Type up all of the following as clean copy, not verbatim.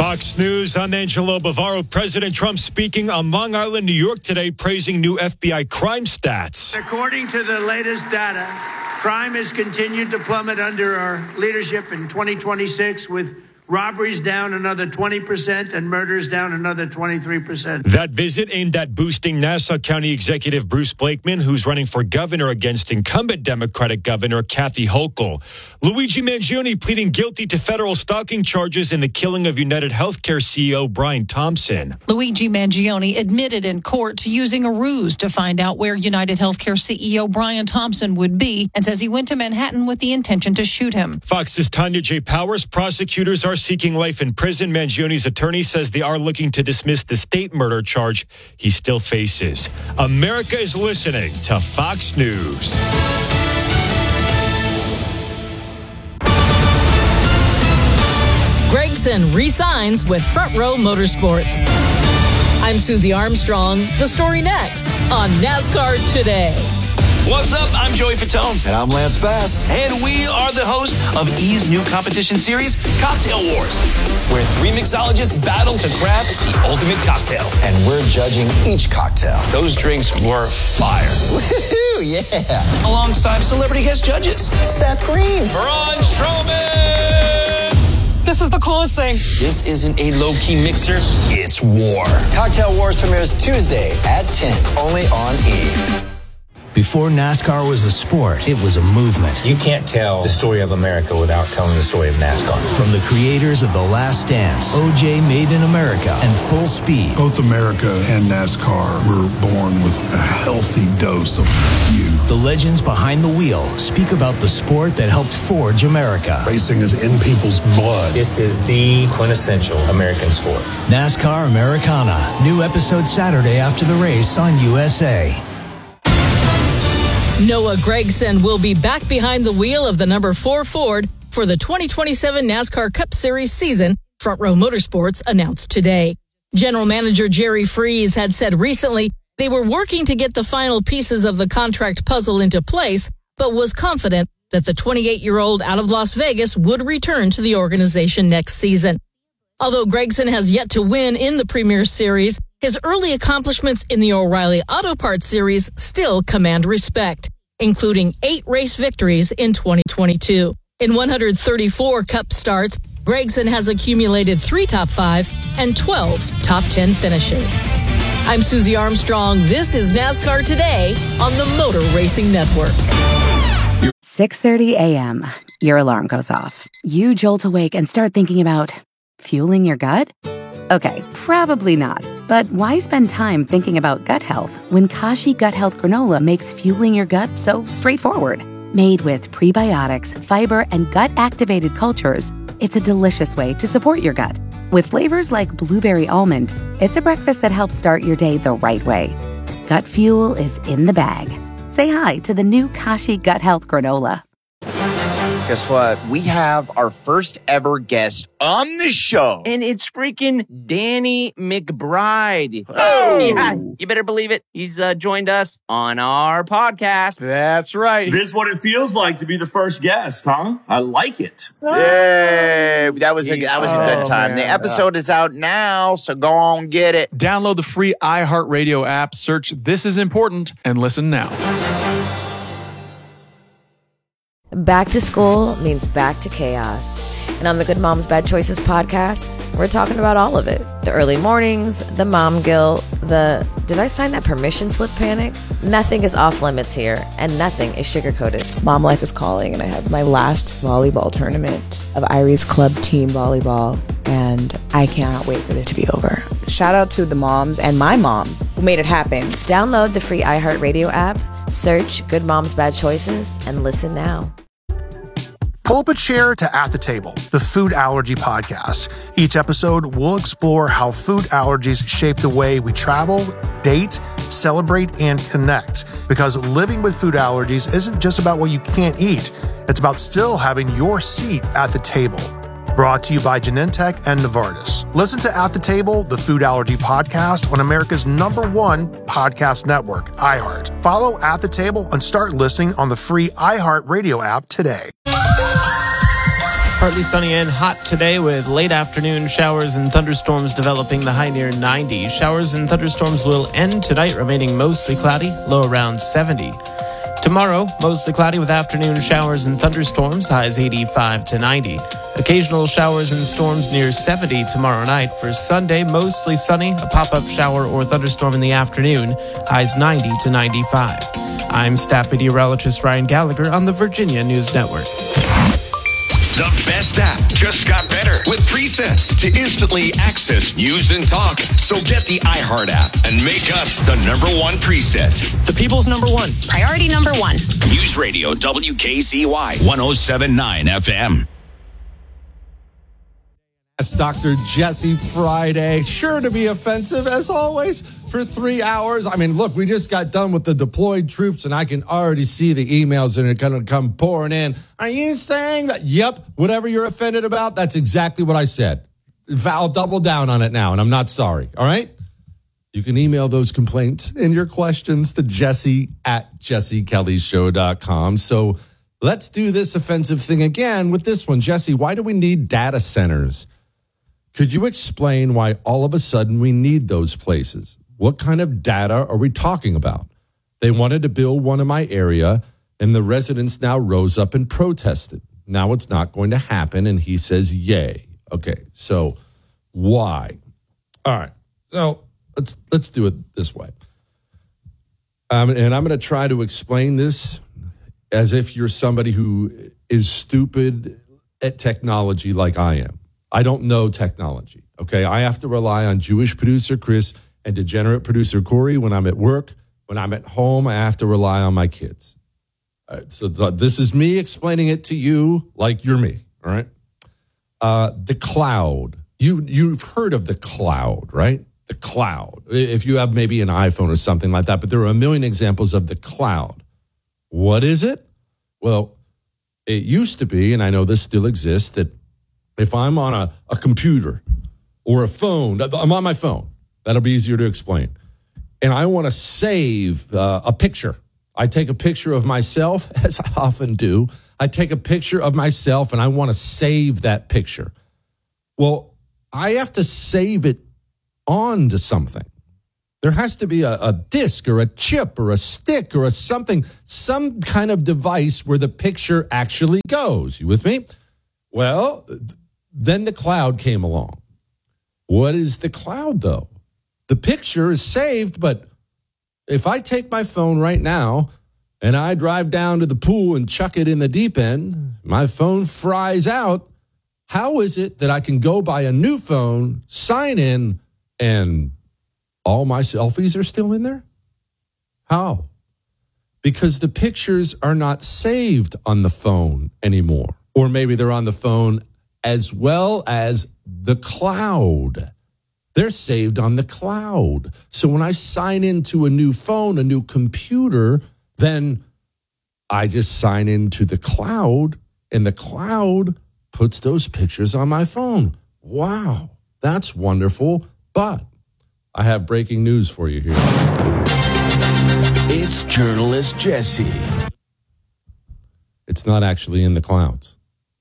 Fox News, I'm Angelo Bavaro. President Trump speaking on Long Island, New York today, praising new FBI crime stats. According to the latest data, crime has continued to plummet under our leadership in 2026, with robberies down another 20% and murders down another 23%. That visit aimed at boosting Nassau County Executive Bruce Blakeman, who's running for governor against incumbent Democratic Governor Kathy Hochul. Luigi Mangione pleading guilty to federal stalking charges in the killing of United Healthcare CEO Brian Thompson. Luigi Mangione admitted in court to using a ruse to find out where United Healthcare CEO Brian Thompson would be, and says he went to Manhattan with the intention to shoot him. Fox's Tanya J. Powers. Prosecutors are seeking life in prison. Mangione's attorney says they are looking to dismiss the state murder charge he still faces. America is listening to Fox News. Gragson re-signs with Front Row Motorsports. I'm Susie Armstrong. The story next on NASCAR Today. What's up? I'm Joey Fatone. And I'm Lance Bass. And we are the host of E's new competition series, Cocktail Wars, where three mixologists battle to craft the ultimate cocktail. And we're judging each cocktail. Those drinks were fire. Woohoo, yeah. Alongside celebrity guest judges, Seth Green, Braun Strowman. This is the coolest thing. This isn't a low-key mixer, it's war. Cocktail Wars premieres Tuesday at 10, only on E! Before NASCAR was a sport, it was a movement. You can't tell the story of America without telling the story of NASCAR. From the creators of The Last Dance, OJ Made in America, and Full Speed. Both America and NASCAR were born with a healthy dose of you. The legends behind the wheel speak about the sport that helped forge America. Racing is in people's blood. This is the quintessential American sport. NASCAR Americana. New episode Saturday after the race on USA. Noah Gragson will be back behind the wheel of the number 4 Ford for the 2027 NASCAR Cup Series season, Front Row Motorsports announced today. General Manager Jerry Freese had said recently they were working to get the final pieces of the contract puzzle into place, but was confident that the 28-year-old out of Las Vegas would return to the organization next season. Although Gragson has yet to win in the Premier Series, his early accomplishments in the O'Reilly Auto Parts Series still command respect, including 8 race victories in 2022. In 134 Cup starts, Gragson has accumulated 3 top 5 and 12 top 10 finishes. I'm Susie Armstrong. This is NASCAR Today on the Motor Racing Network. 6:30 a.m. Your alarm goes off. You jolt awake and start thinking about fueling your gut? Okay, probably not. But why spend time thinking about gut health when Kashi Gut Health Granola makes fueling your gut so straightforward? Made with prebiotics, fiber, and gut-activated cultures, it's a delicious way to support your gut. With flavors like blueberry almond, it's a breakfast that helps start your day the right way. Gut fuel is in the bag. Say hi to the new Kashi Gut Health Granola. Guess what? We have our first ever guest on the show. And it's freaking Danny McBride. Oh! Yeah, you better believe it. He's joined us on our podcast. That's right. This is what it feels like to be the first guest, huh? I like it. Yay! That was a good time. Man. The episode is out now, so go on get it. Download the free iHeartRadio app, search This Is Important, and listen now. Back to school means back to chaos. And on the Good Moms Bad Choices podcast, we're talking about all of it. The early mornings, the mom guilt, the did I sign that permission slip panic? Nothing is off limits here, and nothing is sugar-coated. Mom life is calling, and I have my last volleyball tournament of Irie's Club Team Volleyball, and I cannot wait for it to be over. Shout out to the moms and my mom who made it happen. Download the free iHeartRadio app, search Good Moms Bad Choices, and listen now. Pull up a chair to At the Table, the food allergy podcast. Each episode, we'll explore how food allergies shape the way we travel, date, celebrate, and connect. Because living with food allergies isn't just about what you can't eat. It's about still having your seat at the table. Brought to you by Genentech and Novartis. Listen to At the Table, the food allergy podcast on America's #1 podcast network, iHeart. Follow At the Table and start listening on the free iHeart Radio app today. Partly sunny and hot today with late afternoon showers and thunderstorms developing, the high near 90. Showers and thunderstorms will end tonight, remaining mostly cloudy, low around 70. Tomorrow, mostly cloudy with afternoon showers and thunderstorms, highs 85 to 90. Occasional showers and storms near 70 tomorrow night. For Sunday, mostly sunny, a pop-up shower or thunderstorm in the afternoon, highs 90 to 95. I'm staff meteorologist Ryan Gallagher on the Virginia News Network. The best app just got better with presets to instantly access news and talk. So get the iHeart app and make us the number one preset. The people's number one. Priority number one. News Radio WKCY 107.9 FM. That's Dr. Jesse Friday. Sure to be offensive, as always, for 3 hours. I mean, look, we just got done with the deployed troops, and I can already see the emails that are going to come pouring in. Are you saying that? Yep, whatever you're offended about, that's exactly what I said. I'll double down on it now, and I'm not sorry, all right? You can email those complaints and your questions to jesse@jessekellyshow.com. So let's do this offensive thing again with this one. Jesse, why do we need data centers? Could you explain why all of a sudden we need those places? What kind of data are we talking about? They wanted to build one in my area, and the residents now rose up and protested. Now it's not going to happen, and he says, yay. Okay, so why? All right, so let's do it this way. And I'm going to try to explain this as if you're somebody who is stupid at technology like I am. I don't know technology, okay? I have to rely on Jewish producer Chris and degenerate producer Corey when I'm at work. When I'm at home, I have to rely on my kids. All right, so this is me explaining it to you like you're me, all right? The cloud. You've heard of the cloud, right? The cloud. If you have maybe an iPhone or something like that, but there are a million examples of the cloud. What is it? Well, it used to be, and I know this still exists, that if I'm on a computer or a phone, I'm on my phone. That'll be easier to explain. And I want to save a picture. I take a picture of myself, as I often do. I take a picture of myself and I want to save that picture. Well, I have to save it onto something. There has to be a disk or a chip or a stick or some kind of device where the picture actually goes. You with me? Well, then the cloud came along. What is the cloud, though? The picture is saved, but if I take my phone right now and I drive down to the pool and chuck it in the deep end, my phone fries out. How is it that I can go buy a new phone, sign in, and all my selfies are still in there? How? Because the pictures are not saved on the phone anymore. Or maybe they're on the phone as well as the cloud. They're saved on the cloud. So when I sign into a new phone, a new computer, then I just sign into the cloud, and the cloud puts those pictures on my phone. Wow, that's wonderful. But I have breaking news for you here. It's journalist Jesse. It's not actually in the clouds.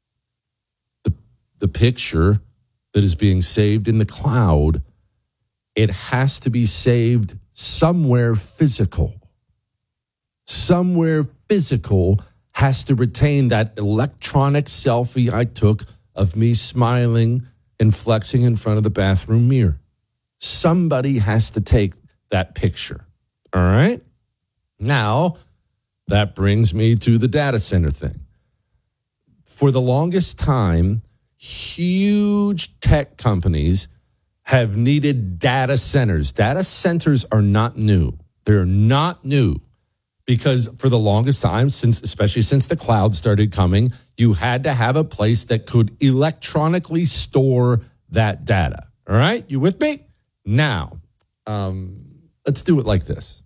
The picture that is being saved in the cloud, it has to be saved somewhere physical. Somewhere physical has to retain that electronic selfie I took of me smiling and flexing in front of the bathroom mirror. Somebody has to take that picture. All right? Now, that brings me to the data center thing. For the longest time, huge tech companies have needed data centers. Data centers are not new. They're not new because for the longest time, especially since the cloud started coming, you had to have a place that could electronically store that data. All right? You with me? Now, let's do it like this.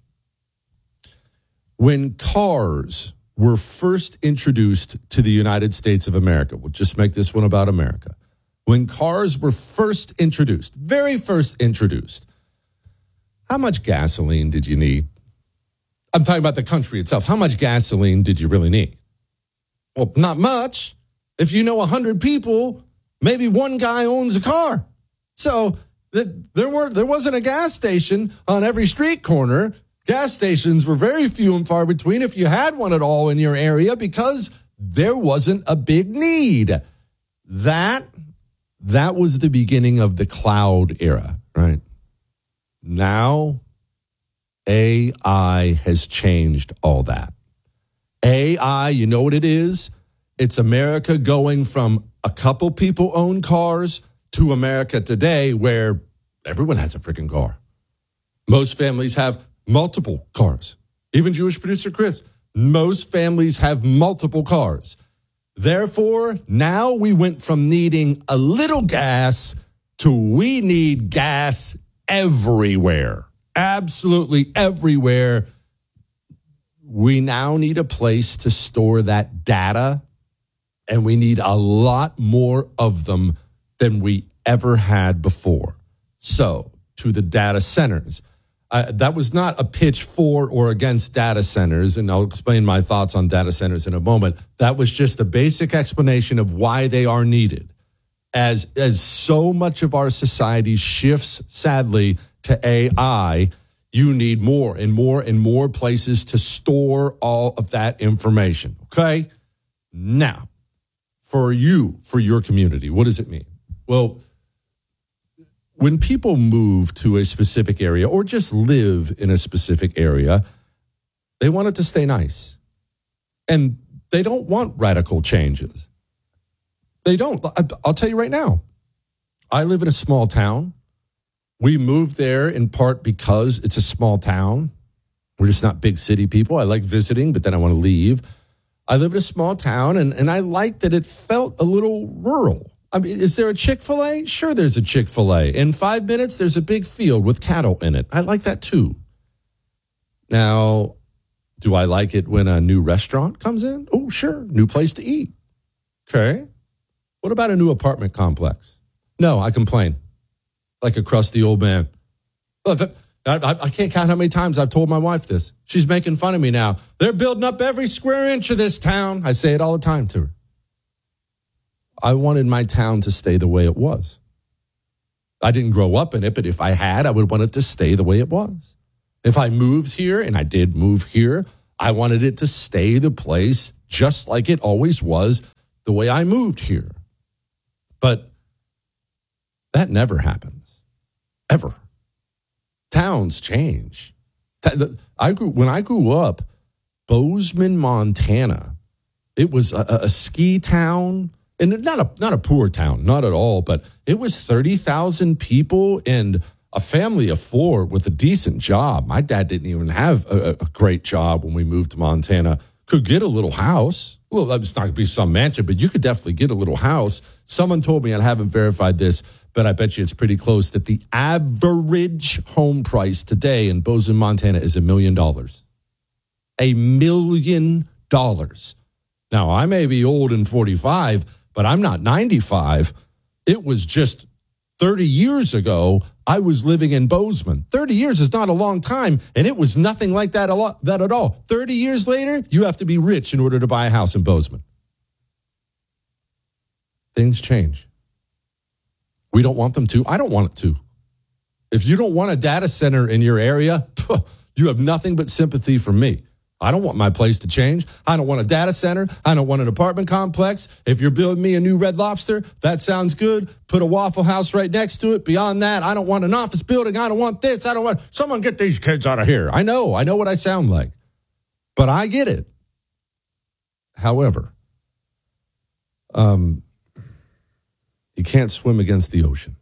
When cars were first introduced to the United States of America, we'll just make this one about America. When cars were first introduced, very first introduced, how much gasoline did you need? I'm talking about the country itself. How much gasoline did you really need? Well, not much. If you know 100 people, maybe one guy owns a car. So there wasn't a gas station on every street corner. Gas stations were very few and far between, if you had one at all in your area, because there wasn't a big need. That was the beginning of the cloud era, right? Now, AI has changed all that. AI, you know what it is? It's America going from a couple people own cars to America today where everyone has a freaking car. Most families have multiple cars. Even Jewish producer Chris, most families have multiple cars. Therefore, now we went from needing a little gas to we need gas everywhere. Absolutely everywhere. We now need a place to store that data, and we need a lot more of them than we ever had before. So, to the data centers. That was not a pitch for or against data centers, and I'll explain my thoughts on data centers in a moment. That was just a basic explanation of why they are needed. As so much of our society shifts, sadly, to AI, you need more and more and more places to store all of that information, okay? Now, for your community, what does it mean? Well, when people move to a specific area or just live in a specific area, they want it to stay nice. And they don't want radical changes. They don't. I'll tell you right now, I live in a small town. We moved there in part because it's a small town. We're just not big city people. I like visiting, but then I want to leave. I live in a small town, and I like that it felt a little rural. I mean, is there a Chick-fil-A? Sure, there's a Chick-fil-A. In 5 minutes, there's a big field with cattle in it. I like that too. Now, do I like it when a new restaurant comes in? Oh, sure. New place to eat. Okay. What about a new apartment complex? No, I complain. Like a crusty old man. I can't count how many times I've told my wife this. She's making fun of me now. They're building up every square inch of this town. I say it all the time to her. I wanted my town to stay the way it was. I didn't grow up in it, but if I had, I would want it to stay the way it was. If I moved here, and I did move here, I wanted it to stay the place just like it always was the way I moved here. But that never happens, ever. Towns change. When I grew up, Bozeman, Montana, it was a ski town, and not a poor town, not at all, but it was 30,000 people and a family of 4 with a decent job. My dad didn't even have a great job when we moved to Montana. Could get a little house. Well, it's not going to be some mansion, but you could definitely get a little house. Someone told me, I haven't verified this, but I bet you it's pretty close, that the average home price today in Bozeman, Montana is $1 million. $1 million. Now, I may be old and 45, but I'm not 95. It was just 30 years ago, I was living in Bozeman. 30 years is not a long time, and it was nothing like that at all. 30 years later, you have to be rich in order to buy a house in Bozeman. Things change. We don't want them to. I don't want it to. If you don't want a data center in your area, you have nothing but sympathy from me. I don't want my place to change. I don't want a data center. I don't want an apartment complex. If you're building me a new Red Lobster, that sounds good. Put a Waffle House right next to it. Beyond that, I don't want an office building. I don't want this. I don't want... Someone get these kids out of here. I know what I sound like. But I get it. However, you can't swim against the ocean.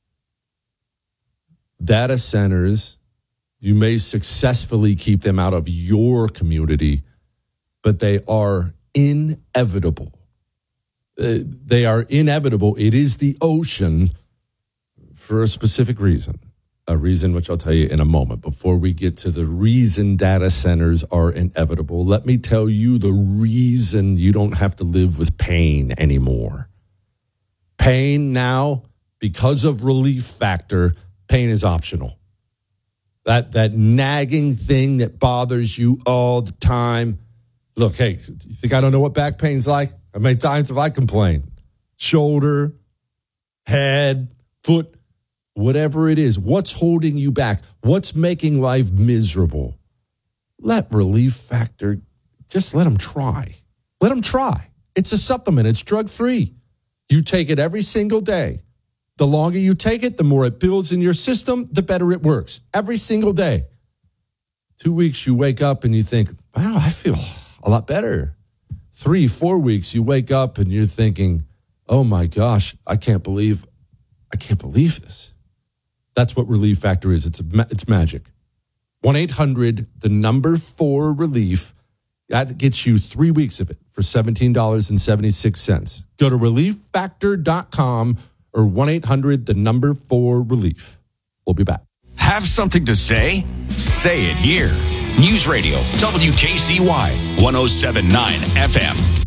Data centers... You may successfully keep them out of your community, but they are inevitable. They are inevitable. It is the ocean for a specific reason, a reason which I'll tell you in a moment. Before we get to the reason data centers are inevitable, let me tell you the reason you don't have to live with pain anymore. Pain now, because of relief factor, pain is optional. That nagging thing that bothers you all the time. Look, hey, you think I don't know what back pain's like? How many times have I complained? Shoulder, head, foot, whatever it is. What's holding you back? What's making life miserable? Let Relief Factor, just let them try. Let them try. It's a supplement. It's drug-free. You take it every single day. The longer you take it, the more it builds in your system, the better it works. Every single day. 2 weeks, you wake up and you think, wow, I feel a lot better. 3-4 weeks, you wake up and you're thinking, oh my gosh, I can't believe this. That's what Relief Factor is. It's magic. 1-800-4-RELIEF. That gets you 3 weeks of it for $17.76. Go to relieffactor.com or 1-800-4-RELIEF. We'll be back. Have something to say? Say it here. News Radio, WKCY, 107.9 FM.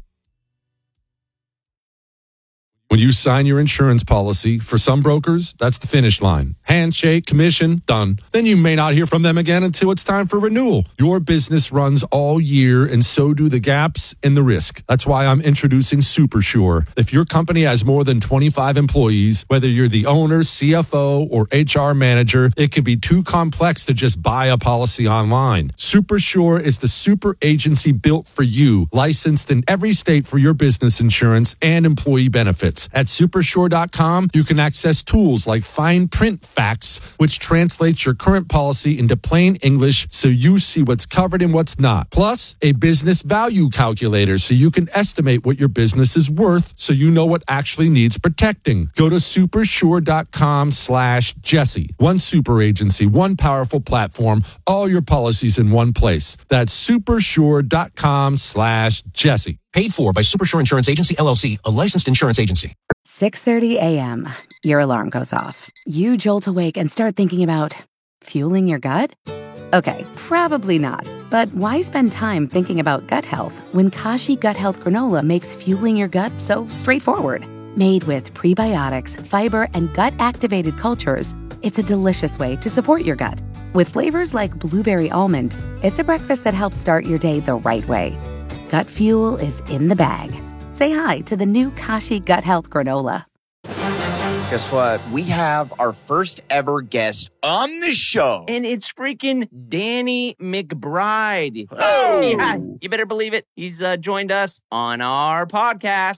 When you sign your insurance policy, for some brokers, that's the finish line. Handshake, commission, done. Then you may not hear from them again until it's time for renewal. Your business runs all year, and so do the gaps and the risk. That's why I'm introducing SuperSure. If your company has more than 25 employees, whether you're the owner, CFO, or HR manager, it can be too complex to just buy a policy online. SuperSure is the super agency built for you, licensed in every state for your business insurance and employee benefits. At supersure.com, you can access tools like fine print facts, which translates your current policy into plain English so you see what's covered and what's not. Plus, a business value calculator so you can estimate what your business is worth so you know what actually needs protecting. Go to supersure.com/Jesse. One super agency, one powerful platform, all your policies in one place. That's supersure.com/Jesse. Paid for by SuperSure Insurance Agency, LLC, a licensed insurance agency. 6:30 a.m. Your alarm goes off. You jolt awake and start thinking about fueling your gut? Okay, probably not. But why spend time thinking about gut health when Kashi Gut Health Granola makes fueling your gut so straightforward? Made with prebiotics, fiber, and gut-activated cultures, it's a delicious way to support your gut. With flavors like blueberry almond, it's a breakfast that helps start your day the right way. Gut fuel is in the bag. Say hi to the new Kashi Gut Health Granola. Guess what? We have our first ever guest on the show. And it's freaking Danny McBride. Oh! Yeah, you better believe it. He's joined us on our podcast.